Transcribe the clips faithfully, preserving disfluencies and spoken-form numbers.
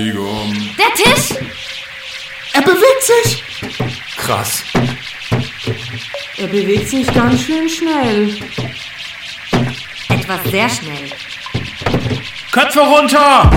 Der Tisch! Er bewegt sich! Krass. Er bewegt sich ganz schön schnell. Etwas sehr schnell. Köpfe runter!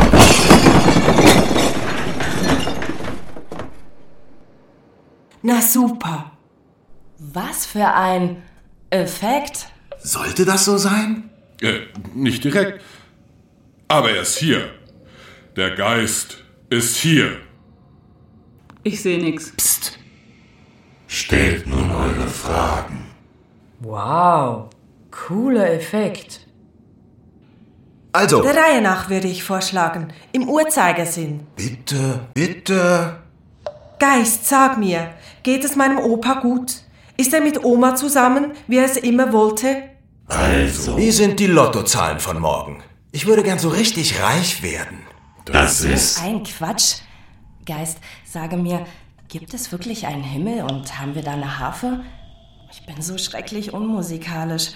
Na super. Was für ein Effekt? Sollte das so sein? Äh, nicht direkt. Aber er ist hier. Der Geist ist hier. Ich sehe nichts. Psst. Stellt nun eure Fragen. Wow, cooler Effekt. Also. Der Reihe nach würde ich vorschlagen, im Uhrzeigersinn. Bitte, bitte. Geist, sag mir, geht es meinem Opa gut? Ist er mit Oma zusammen, wie er es immer wollte? Also, Wie sind die Lottozahlen von morgen? Ich würde gern so richtig reich werden. das ist... Ein Quatsch. Geist, sage mir, gibt es wirklich einen Himmel und haben wir da eine Harfe? Ich bin so schrecklich unmusikalisch.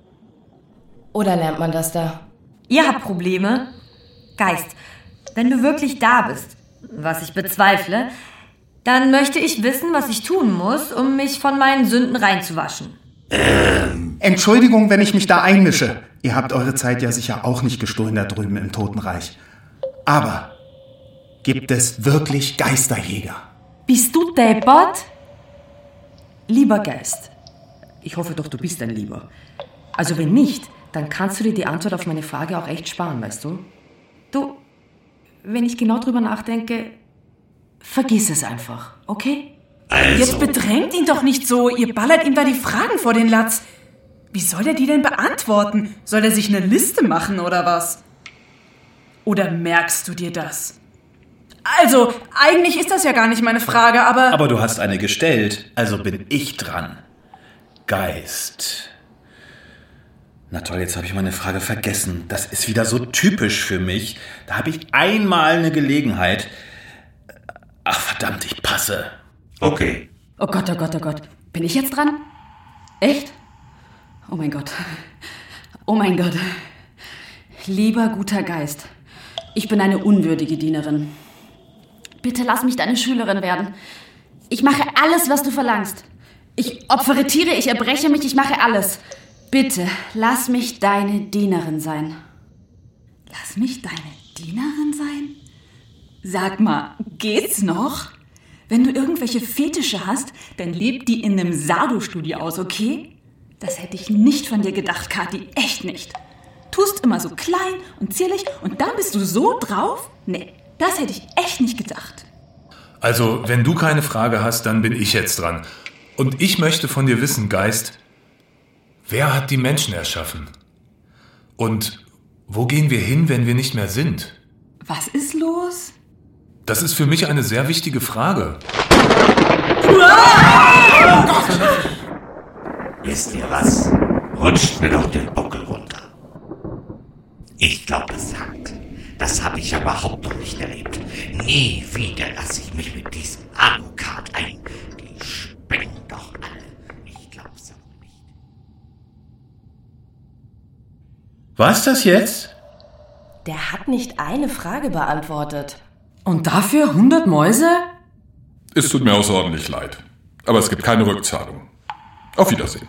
Oder lernt man das da? Ihr habt Probleme? Geist, wenn du wirklich da bist, was ich bezweifle, dann möchte ich wissen, was ich tun muss, um mich von meinen Sünden reinzuwaschen. Entschuldigung, wenn ich mich da einmische. Ihr habt eure Zeit ja sicher auch nicht gestohlen da drüben im Totenreich. Aber gibt es wirklich Geisterjäger? Bist du deppert? Lieber Geist, ich hoffe doch, du bist ein Lieber. Also wenn nicht, dann kannst du dir die Antwort auf meine Frage auch echt sparen, weißt du? Du, wenn ich genau drüber nachdenke, vergiss es einfach, okay? Also, Jetzt bedrängt ihn doch nicht so, ihr ballert ihm da die Fragen vor den Latz. Wie soll er die denn beantworten? Soll er sich eine Liste machen oder was? Oder merkst du dir das? Also, eigentlich ist das ja gar nicht meine Frage, aber... Aber du hast eine gestellt, also bin ich dran. Geist. Na toll, jetzt habe ich meine Frage vergessen. Das ist wieder so typisch für mich. Da habe ich einmal eine Gelegenheit. Ach verdammt, ich passe. okay. Oh Gott, oh Gott, oh Gott. Bin ich jetzt dran? Echt? Oh mein Gott. Oh mein Gott. Lieber guter Geist, ich bin eine unwürdige Dienerin. Bitte lass mich deine Schülerin werden. Ich mache alles, was du verlangst. Ich opfere Tiere, ich erbreche mich, ich mache alles. Bitte, lass mich deine Dienerin sein. Lass mich deine Dienerin sein? Sag mal, geht's noch? Wenn du irgendwelche Fetische hast, dann leb die in einem Sardo-Studio aus, okay? Das hätte ich nicht von dir gedacht, Kathi, echt nicht. Tust immer so klein und zierlich und dann bist du so drauf? Nee, das hätte ich echt nicht gedacht. Also, wenn du keine Frage hast, dann bin ich jetzt dran. Und ich möchte von dir wissen, Geist, wer hat die Menschen erschaffen? Und wo gehen wir hin, wenn wir nicht mehr sind? Was ist los? Das ist für mich eine sehr wichtige Frage. Wisst ihr was? Rutscht mir doch den Buckel runter. Ich glaube, das sagt. Das habe ich überhaupt noch nicht erlebt. Nie wieder lasse ich mich mit diesem Alucard ein. Die spinnen doch alle. Ich glaub's auch nicht. Was das jetzt? Der hat nicht eine Frage beantwortet. Und dafür hundert Mäuse? Es tut mir außerordentlich leid. Aber es gibt keine Rückzahlung. Auf Wiedersehen.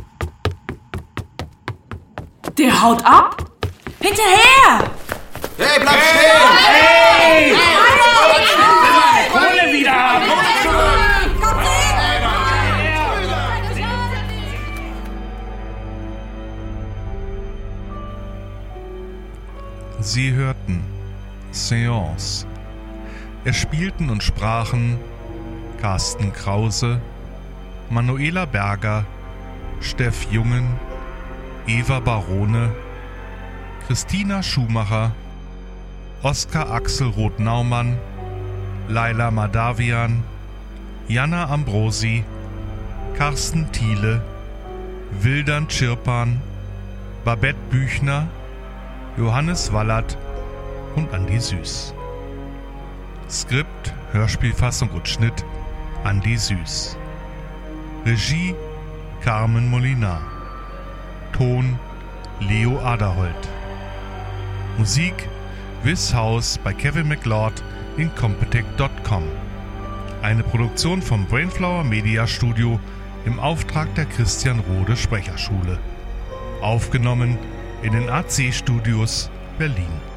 Der haut ab? Hinterher! Hey, bleib stehen! Hey! Kohle wieder! Sie hörten Seance. Es spielten und sprachen Carsten Krause, Manuela Berger, Steff Jungen, Eva Barone, Christina Schumacher, Oskar Axel Roth-Naumann, Laila Madavian, Jana Ambrosi, Carsten Thiele, Wildan Schirpan, Babette Büchner, Johannes Wallert und Andi Süß. Skript, Hörspielfassung und Schnitt Andi Süß. Regie Carmen Molinar. Ton Leo Aderholt. Musik This House bei Kevin MacLeod incompetech punkt com. Eine Produktion vom Brainflower Media Studio im Auftrag der Christian Rode Sprecherschule. Aufgenommen in den A C Studios Berlin.